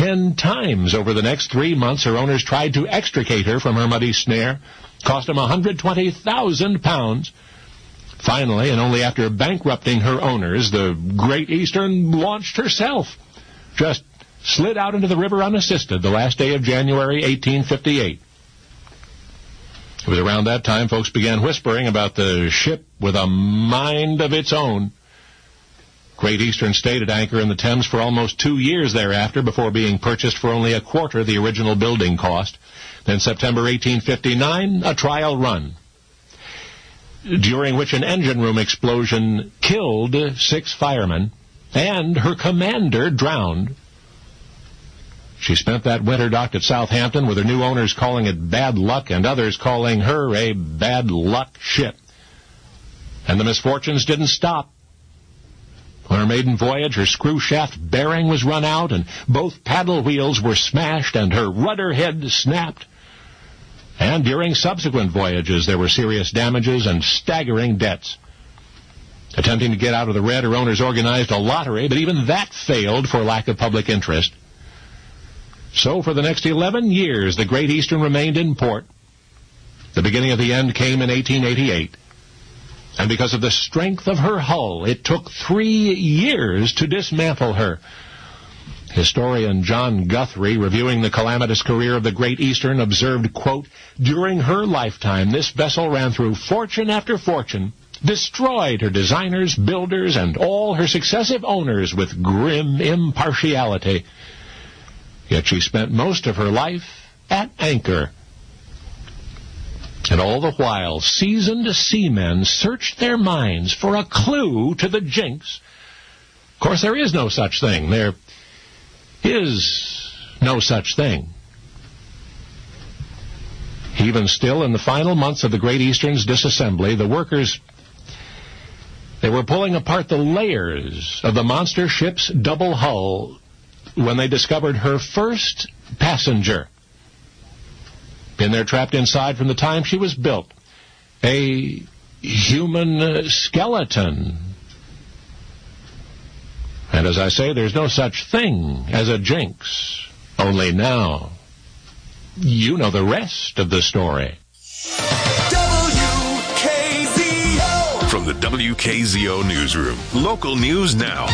10 times over the next 3 months, her owners tried to extricate her from her muddy snare. Cost them £120,000. Finally, and only after bankrupting her owners, the Great Eastern launched herself. Just slid out into the river unassisted the last day of January 1858. It was around that time folks began whispering about the ship with a mind of its own. Great Eastern stayed at anchor in the Thames for almost 2 years thereafter before being purchased for only a quarter the original building cost. Then September 1859, a trial run, during which an engine room explosion killed 6 firemen, and her commander drowned. She spent that winter docked at Southampton with her new owners calling it bad luck and others calling her a bad luck ship. And the misfortunes didn't stop. On her maiden voyage, her screw shaft bearing was run out, and both paddle wheels were smashed, and her rudder head snapped. And during subsequent voyages, there were serious damages and staggering debts. Attempting to get out of the red, her owners organized a lottery, but even that failed for lack of public interest. So for the next 11 years, the Great Eastern remained in port. The beginning of the end came in 1888. And because of the strength of her hull, it took 3 years to dismantle her. Historian John Guthrie, reviewing the calamitous career of the Great Eastern, observed, quote, "During her lifetime, this vessel ran through fortune after fortune, destroyed her designers, builders, and all her successive owners with grim impartiality. Yet she spent most of her life at anchor. And all the while, seasoned seamen searched their minds for a clue to the jinx. Of course, there is no such thing. There is no such thing. Even still, in the final months of the Great Eastern's disassembly, the workers, they were pulling apart the layers of the monster ship's double hull when they discovered her first passenger. Been there trapped inside from the time she was built. A human skeleton. And as I say, there's no such thing as a jinx. Only now, you know the rest of the story. WKZO! From the WKZO Newsroom, local news now.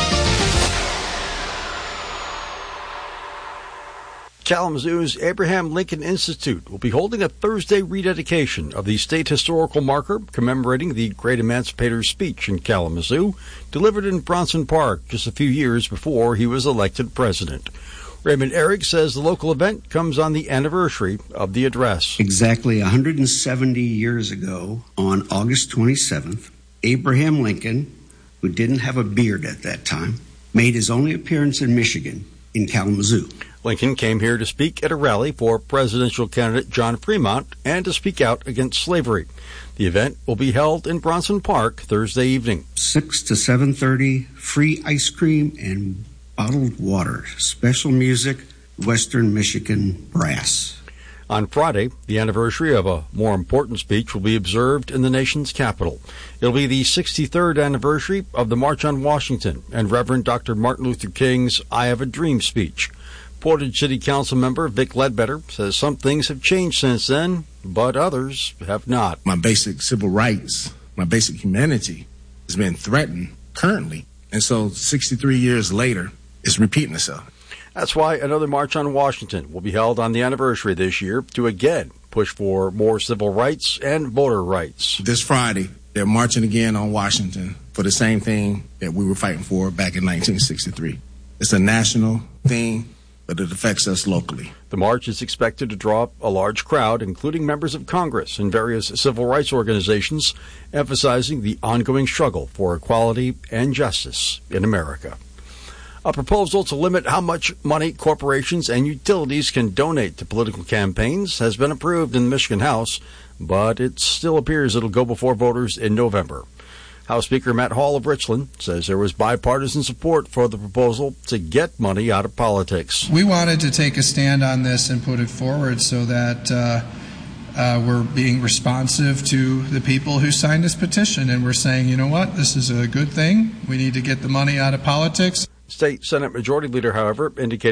Kalamazoo's Abraham Lincoln Institute will be holding a Thursday rededication of the state historical marker commemorating the great emancipator's speech in Kalamazoo, delivered in Bronson Park just a few years before he was elected president. Raymond Eric says the local event comes on the anniversary of the address. Exactly 170 years ago, on August 27th, Abraham Lincoln, who didn't have a beard at that time, made his only appearance in Michigan, in Kalamazoo. Lincoln came here to speak at a rally for presidential candidate John Fremont and to speak out against slavery. The event will be held in Bronson Park Thursday evening. 6 to 7:30, free ice cream and bottled water. Special music, Western Michigan Brass. On Friday, the anniversary of a more important speech will be observed in the nation's capital. It'll be the 63rd anniversary of the March on Washington and Reverend Dr. Martin Luther King's I Have a Dream speech. Portage City Council member Vic Ledbetter says some things have changed since then, but others have not. My basic civil rights, my basic humanity has been threatened currently. And so 63 years later, it's repeating itself. That's why another March on Washington will be held on the anniversary this year to again push for more civil rights and voter rights. This Friday, they're marching again on Washington for the same thing that we were fighting for back in 1963. It's a national thing, but it affects us locally. The march is expected to draw a large crowd, including members of Congress and various civil rights organizations, emphasizing the ongoing struggle for equality and justice in America. A proposal to limit how much money corporations and utilities can donate to political campaigns has been approved in the Michigan House, but it still appears it'll go before voters in November. House Speaker Matt Hall of Richland says there was bipartisan support for the proposal to get money out of politics. We wanted to take a stand on this and put it forward so that we're being responsive to the people who signed this petition, and we're saying, you know what, this is a good thing. We need to get the money out of politics. State Senate Majority Leader, however, indicated